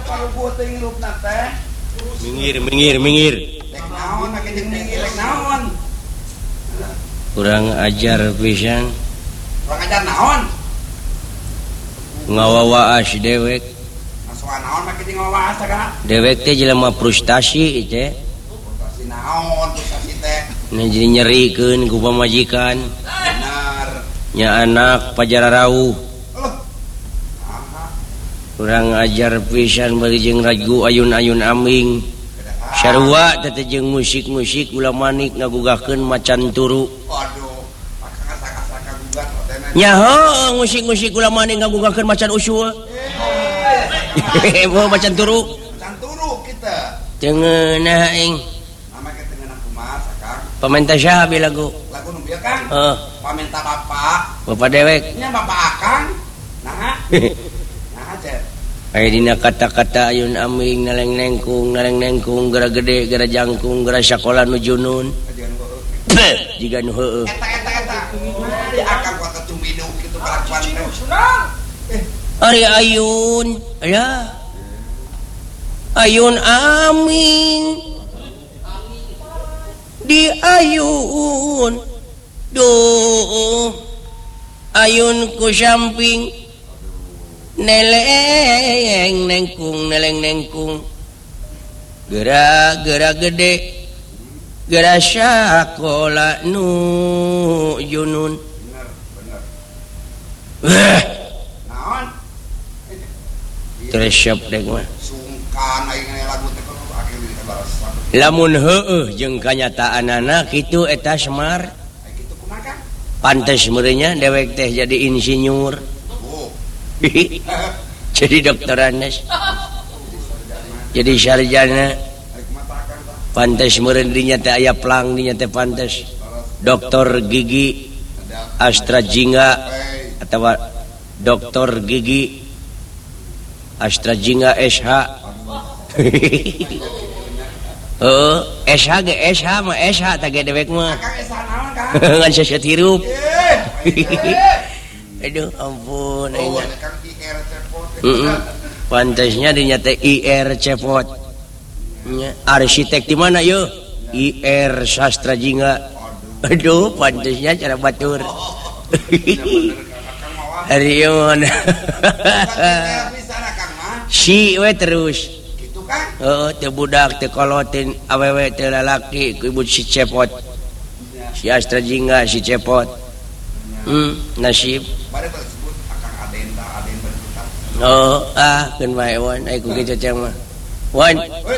paruguh teh ngirupna teh. Minggir. Rek naon make jeung minggir rek naon? Kurang ajar pisan. Kurang ajar naon? Ngawawaas dewek. Masukan naon make jeung ngawaas sagala? Dewek teh jelema frustasi teh. Frustasi naon frustasi teh? Nah, jadi nyerikeun ku pamajikan. Bener. Nya anak pajararauh. Aha. Kurang ajar pisan bari jeung ragu ayun-ayun aming. Sarua teh jeung musik-musik ulah manik ngagugahkeun macan turu. Waduh, asa-asa kagugat otena. Nya heuh musik-musik ulah manik ngagugahkeun macan usul. Heuh macan turu. Macan turu kita. Tengeunah aing. Nama kita ngeunah kumaha sakang? Pamenta saha abi lagu? Lagu nu bieu Kang? Heeh. Pamenta bapak. Bapak dewek. Nya bapak Akang. Nah. Nah, Cep. Aya dina kata-kata ayun aming naleng-nengkung gara gede gara jangkung gara sakola nuju nun. Jiga nu heueuh. Eta. Di Akang kuat ketumbidu kitu kalakuan teh. Ari ayun, ya. Ayun aming. Di ayun. Duh. Ayun ku samping. Neleng nengkung gara gede gara sakola nu junun Naon? tresep dek mah Sungkan aing lagu teh kudu akhirnya baras. lamun heueuh jeung kanyataanana kitu eta Semar Ai kitu kumaha Kang? pantes meureunnya dewek teh jadi insinyur. Jadi dokter Anes, jadi sarjana, pantes meureun dinya teh aya plang dinya teh pantes. Dokter gigi AstraZeneca atau dokter gigi AstraZeneca SH. Oh, SH ge SH mah SH teh ge dewek mah. Kang esa naon Kang? Ngan seset hirup. Eh. Aduh ampun Oh, aya. Kang IR cepot. Pantesnya dinya teh IR cepot. Nya arsitek di mana yo? IR Sastra Jingga. Aduh, pantesnya cara batur. Hari ieu mana? Bisa na Kang mah. Si we terus. Gitu Kang. Heeh, teu budak teu kolotin awewe teu lalaki ku ibu si cepot. Si Astra Jingga si cepot. Nasib. Bade disebut Akang Aden berputar. Oh, keun bae wan, ai ku kitu ceng mah. Wan, Woi.